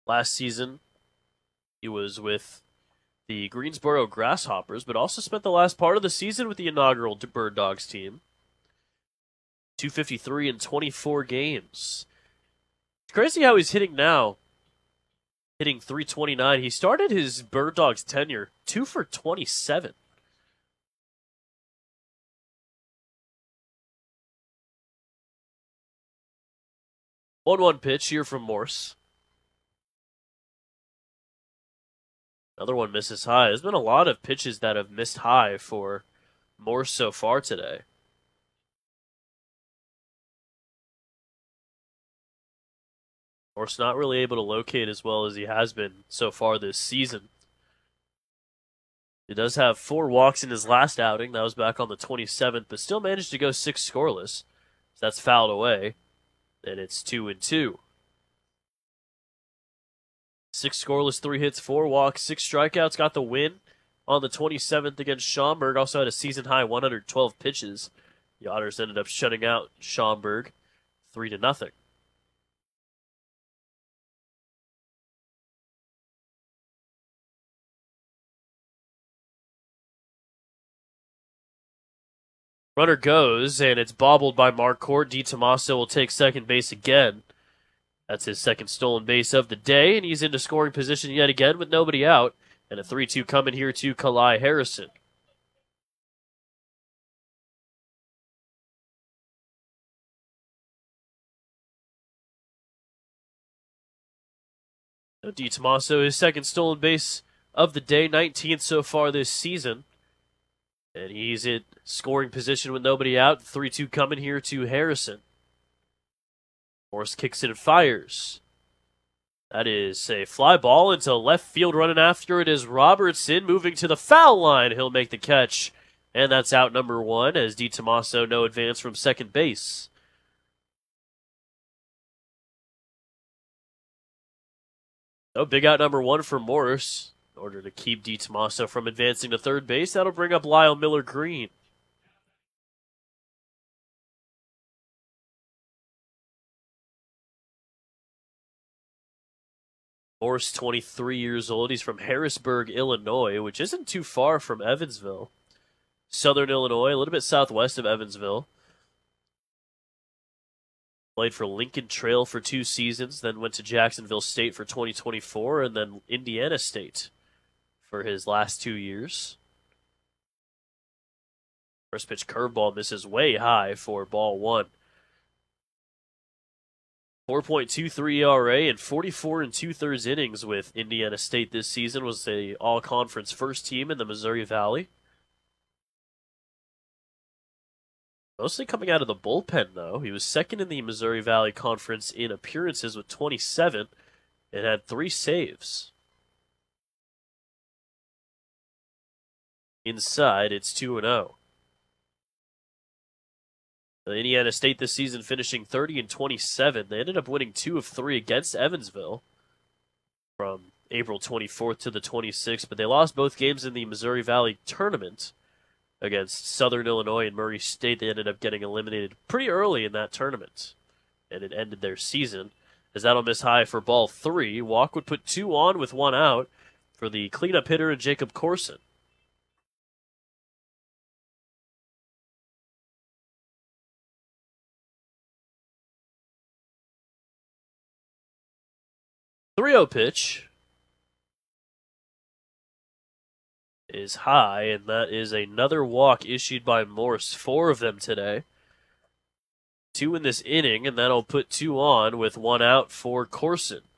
Last season, he was with the Greensboro Grasshoppers, but also spent the last part of the season with the inaugural Bird Dogs team. 253 in 24 games. It's crazy how he's hitting now. Hitting 329. He started his Bird Dogs tenure 2 for 27. One pitch here from Morse. Another one misses high. There's been a lot of pitches that have missed high for Morse so far today. Morse not really able to locate as well as he has been so far this season. He does have 4 walks in his last outing. That was back on the 27th, but still managed to go 6 scoreless. So that's fouled away, and it's 2-2. 6 scoreless, 3 hits, 4 walks, 6 strikeouts. Got the win on the 27th against Schaumburg. Also had a season-high 112 pitches. The Otters ended up shutting out Schaumburg 3-0. Runner goes, and it's bobbled by Marquardt. DiTomaso will take second base again. That's his second stolen base of the day, and he's into scoring position yet again with nobody out. And a 3-2 coming here to Kalai Harrison. DiTomaso, his second stolen base of the day, 19th so far this season. And he's in scoring position with nobody out. 3-2 coming here to Harrison. Morse kicks it and fires. That is a fly ball into left field. Running after it is Robertson, moving to the foul line. He'll make the catch. And that's out number 1 as DiTomaso no advance from second base. So big out number 1 for Morse. In order to keep DiTomaso from advancing to third base, that'll bring up Lyle Miller Green. Morse, 23 years old. He's from Harrisburg, Illinois, which isn't too far from Evansville. Southern Illinois, a little bit southwest of Evansville. Played for Lincoln Trail for 2 seasons, then went to Jacksonville State for 2024, and then Indiana State for his last 2 years. First pitch curveball misses way high for ball 1. 4.23 ERA and 44 2/3 innings with Indiana State this season. Was a all-conference first team in the Missouri Valley. Mostly coming out of the bullpen, though. He was second in the Missouri Valley Conference in appearances with 27 and had 3 saves. Inside, it's 2-0. Indiana State this season finishing 30-27. They ended up winning 2 of 3 against Evansville from April 24th to the 26th, but they lost both games in the Missouri Valley tournament against Southern Illinois and Murray State. They ended up getting eliminated pretty early in that tournament, and it ended their season, as that'll miss high for ball 3. Walk would put 2 on with 1 out for the cleanup hitter, Jacob Corson. The 3-0 pitch is high, and that is another walk issued by Morse. 4 of them today. 2 in this inning, and that'll put 2 on with 1 out for Corson.